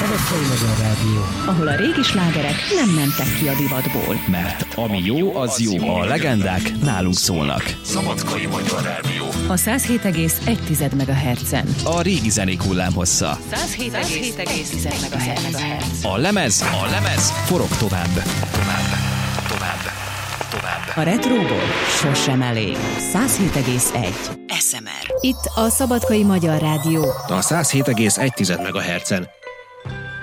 Szabadkai Magyar Rádió. Ahol a régi slágerek nem mentek ki a divatból. Mert ami jó, az jó. A legendák nálunk szólnak. Szabadkai Magyar Rádió. A 107,1 MHz-en. A régi zenék hullámhossza. 107,1 MHz. A lemez forog tovább. A retróból sosem elég. 107,1 SMR. Itt a Szabadkai Magyar Rádió. A 107,1 MHz-en